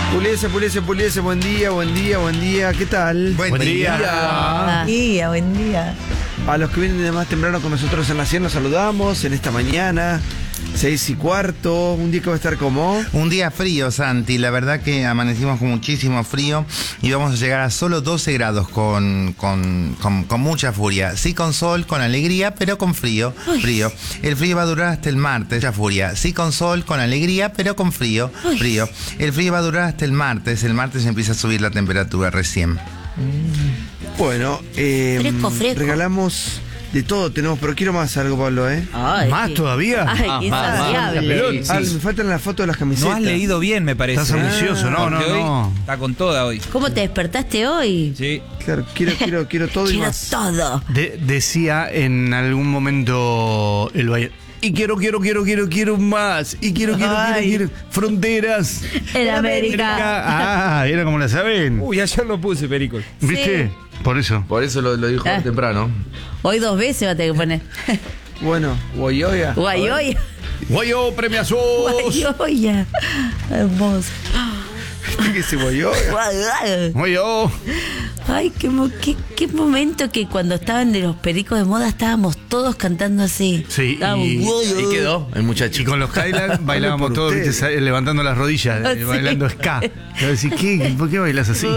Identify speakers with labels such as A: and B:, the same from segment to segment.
A: Puliese, buen día, ¿qué tal?
B: Buen día.
C: Buen día.
A: A los que vienen de más temprano con nosotros en la 100 los saludamos en esta mañana, 6:15, un día que va a estar como...
B: Un día frío, Santi, la verdad que amanecimos con muchísimo frío y vamos a llegar a solo 12 grados con mucha furia. Sí con sol, con alegría, pero con frío. Frío. El frío va a durar hasta el martes, mucha furia. Sí con sol, con alegría, pero con frío. Frío. El frío va a durar hasta el martes empieza a subir la temperatura recién.
A: Bueno,
C: Fresco.
A: regalamos de todo, pero quiero más algo, Pablo,
C: Ay,
D: ¿Más todavía?
C: Ay, qué insaciable.
A: Me faltan las fotos de las camisetas.
E: No has leído bien, me parece.
D: Estás ambicioso,
E: Porque hoy
D: no.
E: está con toda hoy.
C: ¿Cómo te despertaste hoy?
E: Sí.
A: Claro, quiero todo y
C: Quiero
A: más.
C: todo.
D: Decía en algún momento el Bayern. Y quiero más. Y quiero fronteras.
C: En América.
D: Ah, era como la saben.
E: Uy, ayer lo puse, Perico.
D: ¿Viste? Por eso.
F: Por eso lo dijo temprano.
C: Hoy 2 veces va a tener que poner.
A: Bueno, Guayoya.
C: Guayoya.
D: Guayo, premiazos.
C: Guayoya. Hermoso.
A: ¿Viste que se Guayoya?
D: Guayo.
C: Ay, qué momento que cuando estaban de los pericos de moda estábamos todos cantando así.
D: Sí,
C: Estábamos,
D: y
F: Ahí quedó el muchacho.
D: Y con los Highlands bailábamos
A: por
D: todos,
A: ustedes.
D: ¿viste? Levantando las rodillas,
C: Sí.
D: bailando ska. Y yo decía, ¿por qué bailas así?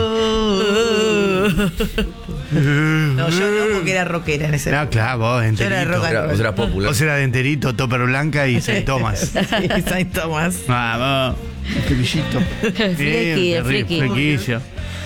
G: No, yo no, porque era rockera en ese
D: Ah, claro, vos,
G: Yo era
D: enterito.
G: rock and roll.
F: Era popular.
D: Vos era de enterito, topper blanca y Saint Thomas.
G: Saint Thomas.
D: Vamos.
A: Flequillito.
D: Flequillo.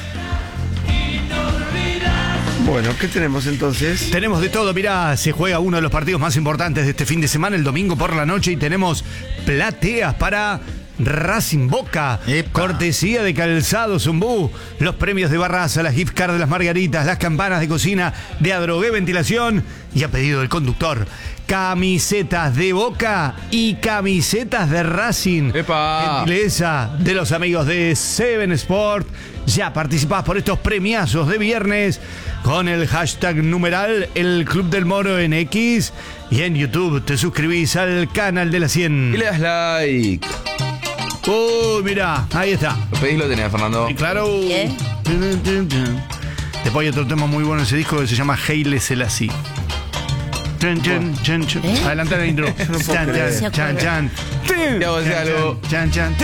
A: Bueno, ¿qué tenemos entonces?
D: Tenemos de todo, mirá, se juega uno de los partidos más importantes de este fin de semana, el domingo por la noche, y tenemos plateas para Racing Boca,
B: ¡Epa!
D: cortesía de Calzado Zumbú, los premios de Barraza, las gift cards de las Margaritas, las campanas de cocina de Adrogué Ventilación y a pedido del conductor, camisetas de Boca y camisetas de Racing.
F: ¡Epa!
D: Gentileza de los amigos de Seven Sport. Ya participás por estos premiazos de viernes con el hashtag numeral El Club del Moro en X, y en YouTube te suscribís al canal de la 100.
F: Y le das like.
D: Uy, mirá, ahí está.
F: Lo pedís, lo tenés, Fernando.
D: Y claro.
C: ¿Qué?
D: Después hay otro tema muy bueno en ese disco que se llama Haile Selassie. Adelanta la intro. Chan.
F: Ya vos decís algo.
D: Chan.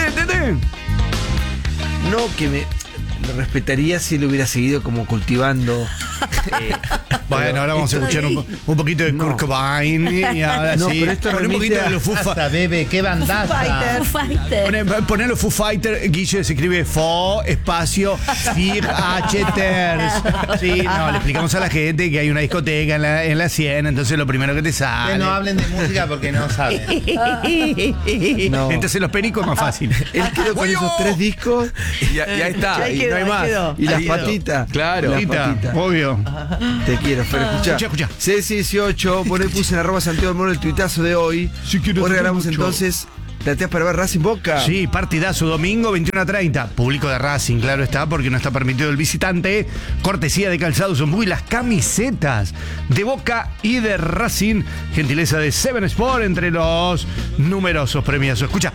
A: No, que lo respetaría si lo hubiera seguido como cultivando.
D: Bueno, ahora vamos a escuchar un poquito de Kurt Cobain y ahora
A: No,
D: sí.
A: pero esto
D: Poné un
A: remite
D: poquito de
A: a-
D: los Foo Fighters.
B: bebé, qué bandaza.
C: Foo Fighter.
D: Poné los Foo Fighters, Guille, se escribe Fo, espacio, Fig, H-Ters. Sí, no, le explicamos a la gente que hay una discoteca en la 100, entonces lo primero que te
B: Que
D: sale.
B: no hablen de música porque no saben.
A: No.
D: Entonces los pericos es más fácil.
A: Él quedó con esos 3 discos
F: Y ahí está.
G: Ahí
F: Y
G: quedó,
F: no hay
G: ahí
F: más.
G: quedó.
A: y las
F: Ahí quedó.
A: patitas.
F: Claro.
A: Y las patitas.
D: Obvio.
A: Te quiero, Fer,
D: Escuchá.
A: CS18, puse en @Santiago del Moro el tuitazo de hoy.
D: Sí, quiero
A: Hoy regalamos
D: mucho.
A: entonces plateas para ver Racing Boca.
D: Sí, partidazo domingo 21:30. Público de Racing, claro está, porque no está permitido el visitante. Cortesía de Calzado Zumbú y las camisetas de Boca y de Racing. Gentileza de Seven Sport entre los numerosos premios. Escucha.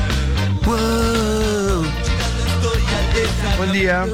A: Buen día.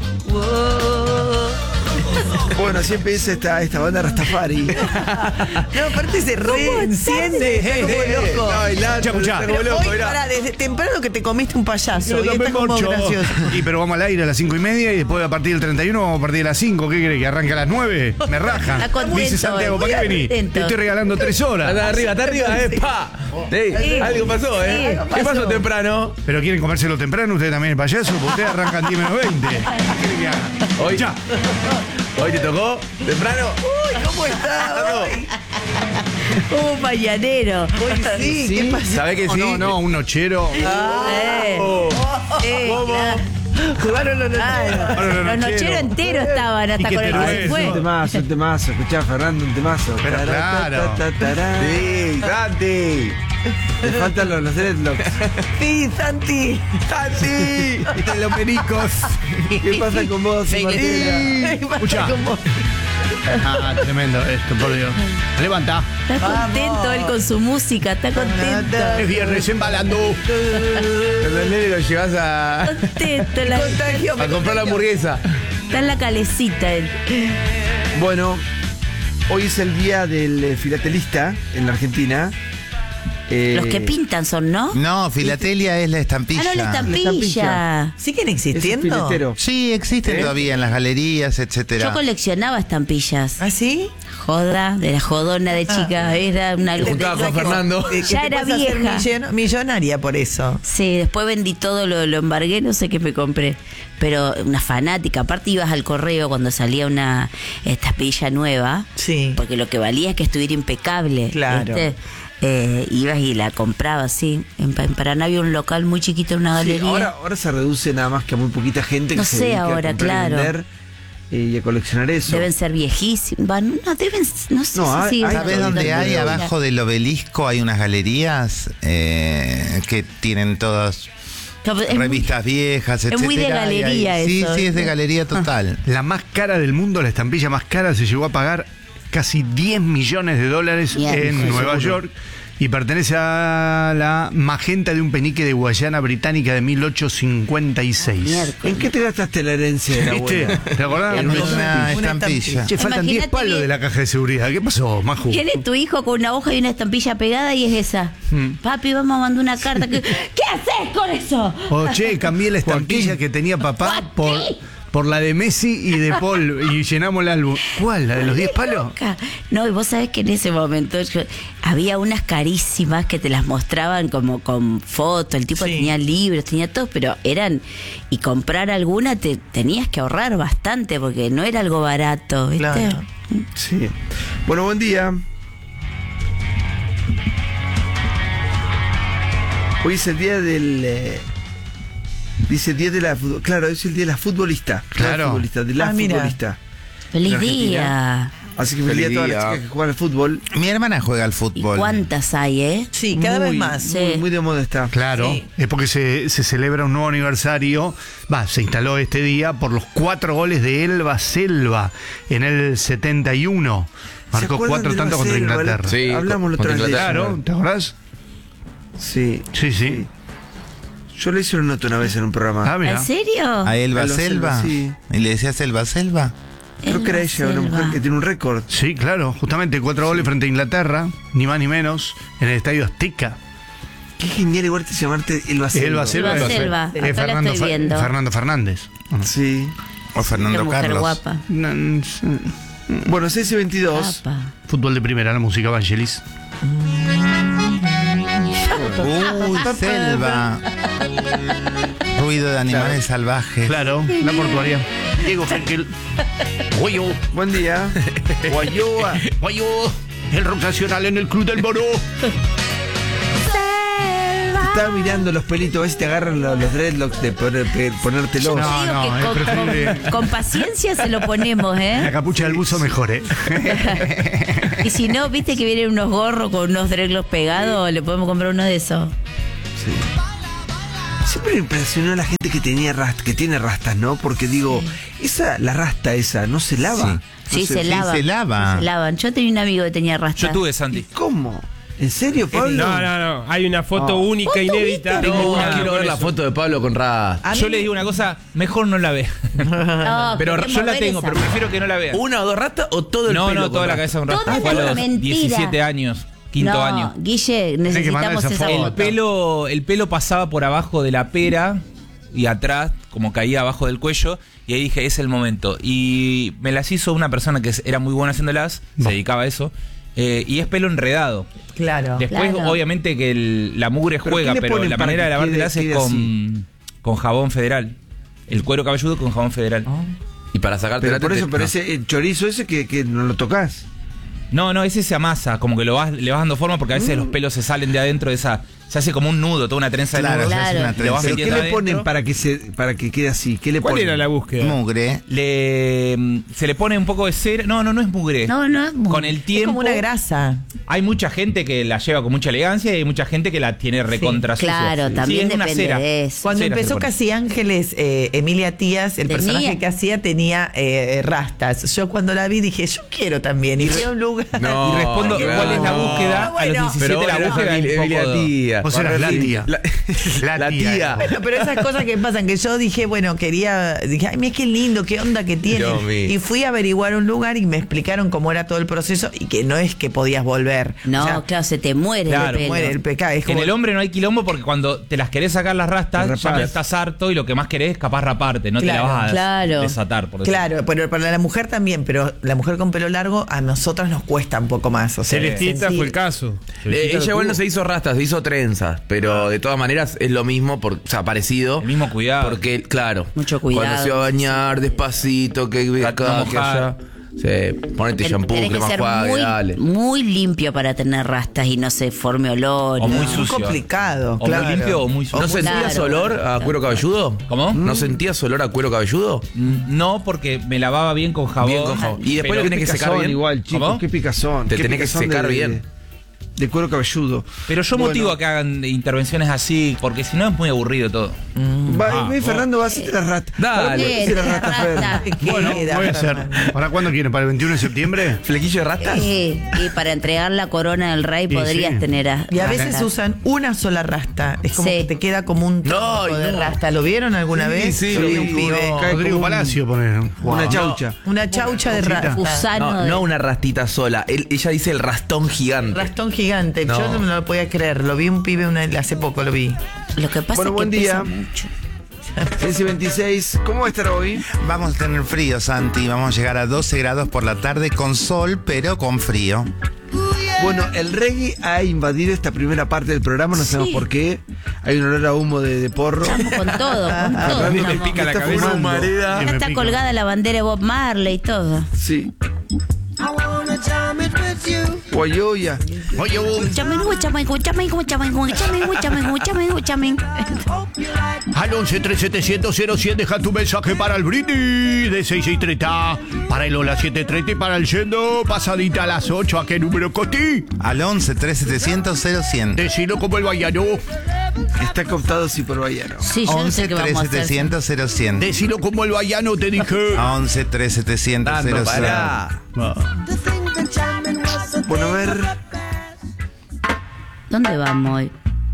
A: Bueno, así empieza esta banda Rastafari.
G: No, aparte se reenciende. Está como loco.
A: Está bailando,
D: Escuchá.
A: está como
G: Pero
A: loco,
G: hoy,
A: mirá.
G: pará, desde temprano que te comiste un payaso.
D: Yo
G: Y está
D: tomé
G: como
D: mucho.
G: gracioso.
D: Y pero vamos al aire a las 5:30 y después a partir del 31 vamos a partir de las 5. ¿Qué querés? ¿Que arranque a las 9? Me raja.
C: Está contento
D: Dice Santiago,
C: hoy.
D: ¿para qué venís? Te
C: Contento.
D: estoy regalando 3 horas.
F: Está arriba, pa.
C: Sí.
F: Algo pasó,
C: Sí,
F: ¿Qué pasó temprano?
D: ¿Pero quieren comérselo temprano ustedes también el payaso? Porque ustedes arrancan 10 menos 20. ¿Qué quieren que haga?
F: Hoy-
D: Ya.
F: ¿Hoy te tocó? ¿Temprano?
G: Uy, ¿cómo está hoy?
C: Mañanero.
G: Hoy sí, ¿qué pasa?
F: ¿Sabés que sí?
D: No, un nochero.
C: Claro.
G: Jugaron los
C: Claro.
D: Ahora
C: Los nocheros enteros estaban hasta
D: Y que
C: con el
D: te
C: que
D: lo
C: se
D: es,
C: fue.
A: Un temazo, escuchá, Fernando, un temazo.
D: Pero claro.
A: Sí, Santi. Te faltan los dreadlocks.
G: Sí, Santi.
A: ¡Santi!
D: De los pericos.
A: ¿Qué pasa con vos, Martela?
G: ¿Qué pasa
D: Escuchá.
G: con vos?
D: Ah, tremendo esto, por Dios. Levanta.
C: Está contento él con su música, está contento.
D: Es viernes embalando.
A: El nene lo
F: lo llevas a
C: Contento,
F: comprar la hamburguesa.
C: está en la calecita él.
A: Bueno, hoy es el día del filatelista en la Argentina.
C: Los que pintan son, ¿no?
B: No, filatelia es la estampilla.
C: Ah, no, la estampilla.
G: ¿Siguen
A: Es un
G: existiendo?
A: filetero.
B: Sí, existen todavía en las galerías, etcétera.
C: Yo coleccionaba estampillas.
G: ¿Ah, sí?
C: Joda, de la jodona de chica. Era una
F: Juntaba con Fernando.
C: Ya era vieja.
G: Millonaria por eso.
C: Sí, después vendí todo, lo embargué, no sé qué me compré. Pero una fanática. Aparte ibas al correo cuando salía una estampilla nueva.
G: Sí.
C: Porque lo que valía es que estuviera impecable.
G: Claro.
C: ¿viste? Ibas y la comprabas, sí. En Paraná había un local muy chiquito en una
A: Sí,
C: galería.
A: ahora se reduce nada más que a muy poquita gente que
C: No
A: se
C: sé
A: dedica
C: ahora,
A: a comprar
C: claro.
A: y vender y a coleccionar eso.
C: Deben ser viejísimos. No, deben, no sé
A: No,
C: si siguen
B: ¿Sabés
C: todavía.
B: dónde hay?
A: Mira.
B: Abajo del obelisco hay unas galerías que tienen todas
C: Es
B: revistas viejas,
C: es
B: etcétera.
C: muy de
B: y hay-
C: galería
B: Sí,
C: eso,
B: sí, es de
C: ¿viste?
B: galería total.
D: La más cara del mundo, la estampilla más cara, se llegó a pagar casi 10 millones de dólares
C: Mierda,
D: en Nueva
A: seguro.
D: York y pertenece a la magenta de un penique de Guayana Británica de 1856.
C: Miércoles.
A: ¿En qué te gastaste la herencia de la
D: ¿Viste?
A: abuela?
D: ¿Te acordás?
B: En una
G: Una
B: estampilla.
D: Che, faltan 10
C: Imagínate
D: palos
C: bien.
D: de la caja de seguridad. ¿Qué pasó, Maju?
C: ¿Quién es tu hijo con una hoja y una estampilla pegada y es esa? Papi, vamos a mandar una carta. ¿Qué haces con eso?
D: Oh, che, cambié la estampilla que tenía papá por la de Messi y de Paul y llenamos el álbum. ¿Cuál? ¿La de los 10 palos?
C: No, y vos sabés que en ese momento había unas carísimas que te las mostraban como con fotos. El tipo
G: Sí.
C: tenía libros, tenía todo, pero eran. Y comprar alguna te tenías que ahorrar bastante porque no era algo barato, ¿viste?
G: Claro.
A: Sí. Bueno, buen día. Hoy es el día del... dice el día de la... Claro, es el día de la futbolista.
D: Claro.
A: La futbolista, de la
G: Ah, mira.
A: futbolista.
C: Feliz
A: En Argentina.
C: día.
A: Así que feliz día a todas las
F: día.
A: chicas que juegan al fútbol.
B: Mi hermana juega al
C: ¿Y
B: fútbol.
C: cuántas hay, eh?
G: Sí, cada vez más.
C: Sí.
A: Muy de moda está.
D: Claro,
G: Sí.
D: es porque se celebra un nuevo aniversario, se instaló este día por los 4 goles de Elba Selva en el 71. Marcó
A: acuerdan
D: 4
A: del
D: tantos contra
A: Elba Selva?
D: Inglaterra.
F: Sí,
A: Hablamos la
F: contra
A: otra vez de
F: Inglaterra.
A: eso.
D: Claro, ¿te acordás?
A: Sí.
D: Sí, sí.
A: Yo le hice una nota una vez en un programa.
D: Ah, mira.
C: ¿En serio?
B: A Elba
A: Elba
B: Selva.
A: Selva, sí.
B: ¿Y le decías Elba Selva?
A: Creo que era ella, una
C: Selva.
A: mujer que tiene un récord.
D: Sí, claro, justamente 4 goles frente a Inglaterra, ni más ni menos, en el Estadio Azteca.
A: Qué genial igual te llamarte Elba Selva.
D: Elba Selva.
C: Elba Selva,
D: Es
C: acá la
D: Fernando,
C: estoy viendo.
D: Fernando Fernández.
A: Sí.
B: O
C: Qué
B: Fernando
C: mujer
B: Carlos.
C: guapa.
A: Bueno, 6 y 22.
C: Guapa.
D: Fútbol de primera, la música Vangelis.
B: Uy, selva. Ruido de animales salvajes.
D: Claro, la portuaria. Diego Frenkel. Guayo,
A: Buen día. Guayoa.
D: guayo. El rock nacional en el Club del Moro.
A: Estaba mirando los pelitos, a ver si te agarran los dreadlocks de ponértelos.
D: No,
C: Yo digo
D: no,
C: que
D: es
C: con,
D: preferible.
C: con paciencia se lo ponemos,
D: La
C: ¿eh?
D: capucha del buzo mejor, ¿eh?
C: Y si no, viste que vienen unos gorros con unos dreadlocks pegados, le podemos comprar uno de esos.
A: Siempre me impresionó la gente que tenía que tiene rastas, ¿no? Porque digo, la rasta esa, ¿no se lava?
C: Sí,
A: No
C: se lavan.
B: se lava.
C: Se lavan. Yo tenía un amigo que tenía rastas.
E: Yo tuve,
A: ¿Y
E: Santi.
A: cómo? ¿En serio, Pablo?
E: No. Hay una foto única, inédita.
F: No,
E: Tengo
F: quiero ver la foto de Pablo con Raz.
G: A mí
E: Yo le digo una cosa, mejor no la ve.
C: No,
E: Pero
C: queremos
E: yo la
C: ver
E: tengo,
C: esa.
E: pero prefiero que no la vea.
F: ¿Una o dos ratas o todo el pelo?
E: No,
F: con
E: toda la
F: rasta?
E: cabeza con
C: Toda
E: rasta. Fue a
C: la
E: los
C: mentira.
E: 17 años, quinto
C: no,
E: año.
C: Guille, necesitamos
D: mandar esa
C: esa
D: foto.
C: foto.
E: El pelo pasaba por abajo de la pera y atrás, como caía abajo del cuello, y ahí dije, es el momento. Y me las hizo una persona que era muy buena haciéndolas, se dedicaba a eso, y es pelo enredado.
G: Claro.
E: Después,
C: Claro.
E: obviamente, que la mugre
A: ¿Pero
E: juega,
A: qué le
E: pero
A: ponen
E: la
A: para
E: manera de
A: que
E: lavártelas
A: quede
E: es
A: así?
E: con jabón federal. El cuero cabelludo con jabón federal.
F: Y para sacarte
A: Pero
F: la
A: por eso,
F: tete-
A: pero
F: no.
A: ese el chorizo ese que no lo tocas.
E: No, ese se amasa, como que le vas dando forma porque a veces los pelos se salen de adentro de esa. Se hace como un nudo, toda una trenza
B: Claro,
E: de nudo.
B: se hace una
C: Claro.
E: Le vas
A: ¿Pero qué
E: metiendo
A: le ponen
E: adentro.
A: para que quede así? ¿Qué le
E: ¿Cuál
A: ponen?
E: era la búsqueda?
B: Mugre.
E: Se le pone un poco de cera. No es mugre.
C: No es mugre.
E: Con el
G: Es
E: tiempo.
G: como una grasa.
E: Hay mucha gente que la lleva con mucha elegancia y hay mucha gente que la tiene recontra sucia.
C: Claro,
E: Sí,
C: también
E: es una
C: depende
E: cera.
C: de eso.
G: Cuando
E: Cera se
G: empezó
E: pone.
G: Casi Ángeles, Emilia Tías, el
C: Tenía.
G: personaje que hacía tenía rastas. Yo cuando la vi dije, yo quiero también. Y fui a un lugar.
F: No,
E: Y respondo,
F: claro.
E: ¿cuál es la búsqueda?
G: Bueno,
E: a los 17
F: Pero
E: la
F: era
E: búsqueda es un
F: Emilia
E: poco...
F: Tía. tía.
D: Vos eras la tía.
F: La tía.
G: Bueno, pero esas cosas que pasan, que yo dije, bueno, dije, ay, mira qué lindo, qué onda que tiene.
F: Dios mío.
G: Y fui a averiguar un lugar y me explicaron cómo era todo el proceso y que no es que podías volver.
C: No,
G: O sea,
C: claro, se te muere
E: Claro,
C: el pelo.
G: muere el pecado. Es
E: En
G: como-
E: el hombre no hay quilombo porque cuando te las querés sacar las rastas,
A: Te
E: ya
A: rapás.
E: estás harto y lo que más querés es capaz raparte, no
G: Claro,
E: te la vas a
C: claro.
E: desatar. Por decirlo.
G: Claro, pero para la mujer también, pero la mujer con pelo largo a nosotras nos cuesta un poco más. O sea,
D: Celestita
G: sí.
D: fue el caso.
F: Ella igual no se hizo rastas, se hizo trenzas, pero de todas maneras es lo mismo, o sea, parecido.
E: El mismo cuidado.
F: Porque, claro,
C: Mucho cuidado.
F: cuando se va a bañar despacito, que
E: No
F: acá, que
E: mojar.
F: allá. Sí, ponete shampoo,
C: Tenés que
F: crema
C: ser
F: enjuague, dale.
C: muy limpio para tener rastas y no se forme olor.
E: O muy
G: Es
E: sucio.
G: complicado,
E: O
G: claro.
E: muy limpio o muy sucio.
F: ¿No sentías
C: Claro.
F: olor a cuero cabelludo?
E: ¿Cómo?
F: ¿No sentías olor a cuero cabelludo?
E: No, porque me lavaba bien con jabón.
F: Bien con jabón. Y después
E: Pero-
F: lo tenés que secar
A: Picazón
F: bien.
A: igual, chicos,
E: ¿Cómo?
A: qué picazón.
F: Te
A: qué
F: tenés que
A: picazón
F: secar bien.
A: De cuero cabelludo.
E: Pero yo
A: Bueno,
E: motivo a que hagan intervenciones así, porque si no es muy aburrido todo.
A: Fernando, va a hacerte las ratas.
F: Dale.
A: Hacete las ratas, Fer.
C: Rata.
D: Bueno,
G: Queda,
D: voy a hacer.
G: Fernando.
D: ¿Para cuándo quieren? ¿Para el 21 de septiembre?
F: ¿Flequillo de rastas?
C: Y para entregar la corona del rey
D: Y
C: podrías
D: sí.
C: tener.
G: Y a veces
C: rastas.
G: usan una sola rasta. Es como
C: Sí.
G: que te queda como un
F: No,
G: tronco de
F: no.
G: rasta. ¿Lo vieron alguna
F: Sí,
G: vez?
F: sí,
G: Yo
F: lo
G: vi
F: vi,
G: un pibe.
F: no.
A: Cae
D: Rodrigo
A: como un-
D: Palacio poner.
A: Una chaucha.
G: Una chaucha de rasta.
C: Gusano de-
F: No una rastita sola. Ella dice el rastón gigante.
G: Rastón gigante.
F: No.
G: Yo no me lo podía creer. Lo vi un pibe hace poco, lo vi.
C: Lo que pasa
A: Bueno,
C: es
A: buen
C: que
A: día.
C: pesa mucho.
A: 6 y 26. ¿Cómo va a estar hoy?
B: Vamos a tener frío, Santi. Vamos a llegar a 12 grados por la tarde con sol, pero con frío.
A: Bueno, el reggae ha invadido esta primera parte del programa, no sabemos por qué. Hay un olor a humo de porro.
C: Estamos con todo, con todo.
A: Rami me
C: estamos.
E: pica la
A: está
E: cabeza.
A: fumando.
C: Ya
D: me
C: está
D: pica.
C: colgada la bandera de Bob Marley y todo.
A: Sí. Guayoya.
D: Oye,
C: Chamen, chamen, chamen, chamen, chamen, chamen, chamen.
D: al 11-3700-100 deja tu mensaje para el brindis de 6:30, para el Hola 7:30 y para el Yendo pasadita a las 8. ¿A qué número, Coti?
B: Al 11-3700-100.
D: Decilo como el baiano.
A: Está cooptado sí por Bayano.
C: Sí, yo no sé qué vamos a hacer.
B: 11-3700-100.
D: Decilo como el baiano, te dije.
B: 11-3700-100.
F: Pará.
A: Bueno, a ver.
C: ¿Dónde vamos hoy?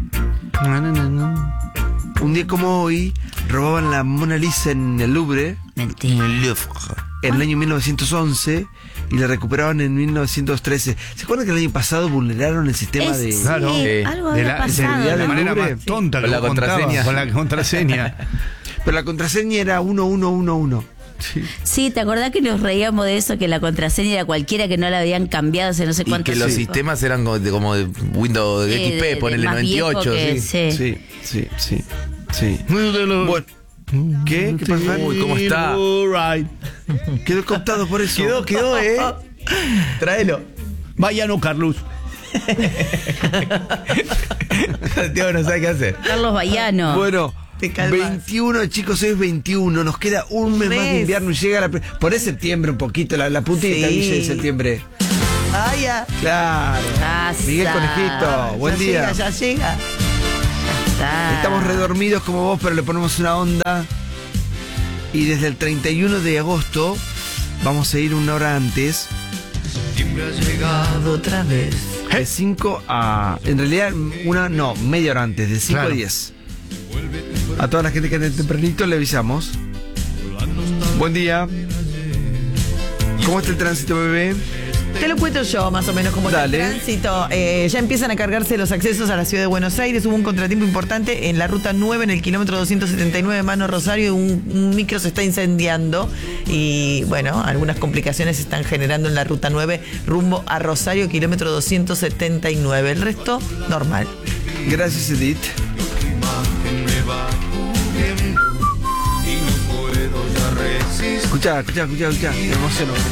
A: Un día como hoy, robaban la Mona Lisa en el Louvre
C: Mentira.
A: en el año 1911 y la recuperaban en 1913. ¿Se acuerdan que el año pasado vulneraron el sistema de...
C: Sí,
D: Claro.
C: algo
D: De
C: había
D: la,
C: pasado.
D: de la
A: del
D: manera
A: Louvre.
D: más tonta que
F: Con la
D: vos contabas,
F: contraseña.
D: con la contraseña.
A: Pero la contraseña era 1111. Sí.
C: Sí, ¿te acordás que nos reíamos de eso? Que la contraseña era cualquiera que no la habían cambiado hace no sé
F: Y
C: cuántos
F: que los
C: años.
F: sistemas eran como de Windows
C: Sí,
F: XP, ponele
C: más viejo
F: 98.
C: que-
F: Sí.
C: sí.
A: Sí, sí, sí, sí. Bueno, ¿qué? ¿Qué pasó?
F: Uy, ¿cómo está?
A: Quedó cooptado por eso.
F: Quedó,
G: Tráelo.
D: Baiano, Carlos.
F: Santiago no sabe qué hacer.
C: Carlos Bayano.
A: Bueno,
G: Te calmas.
A: 21, chicos, hoy es 21. Nos queda un mes más de invierno y llega la... Por septiembre un poquito, la puntita
G: Sí.
A: Villa de septiembre.
G: Ah, ya.
A: Claro.
C: Pasa.
A: Miguel Conejito, buen
G: Ya
A: día.
G: llega, ya llega.
C: Está.
A: Estamos redormidos como vos, pero le ponemos una onda. Y desde el 31 de agosto vamos a ir una hora antes.
G: Otra vez.
A: De 5 a... En realidad, media hora antes, de 5
D: Claro.
A: a 10. A toda la gente que anda tempranito le avisamos. Buen día. ¿Cómo está el tránsito, bebé?
G: Te lo cuento yo, más o menos, como está el
A: Dale.
G: tránsito. Ya empiezan a cargarse los accesos a la ciudad de Buenos Aires. Hubo un contratiempo importante en la ruta 9, en el kilómetro 279 Mano Rosario. Un micro se está incendiando. Y bueno, algunas complicaciones se están generando en la ruta 9, rumbo a Rosario, kilómetro 279. El resto, normal.
A: Gracias, Edith. Escucha, me emociono.